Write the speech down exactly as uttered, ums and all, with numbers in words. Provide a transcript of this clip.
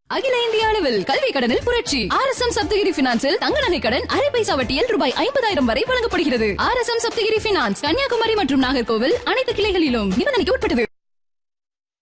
அகில இந்திய அளவில் கல்வி கடனில் புரட்சி. ஆர் எஸ் எம் சப்தகிரி பினான்சில் தங்க நகை கடன் அரை பைசா வட்டியில் ரூபாய் ஐம்பதாயிரம் வரை வழங்கப்படுகிறது. R S M Saptagiri finance, Kanyakumari மற்றும் நாகர்கோவில் அனைத்து கிளைகளிலும். நிபந்தனைக்கு உட்பட்டது.